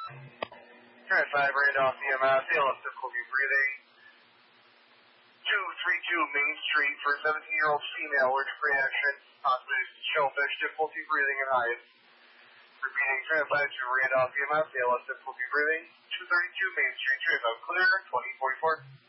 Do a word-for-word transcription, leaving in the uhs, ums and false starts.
Trans five, Randolph E M S, A L S difficulty breathing. two thirty-two Main Street for seventeen-year-old female, allergic reaction, possibly shellfish, difficulty breathing and hives. Repeating, Trans five to Randolph E M S, A L S difficulty breathing. two thirty-two Main Street, Trans five clear, twenty forty-four.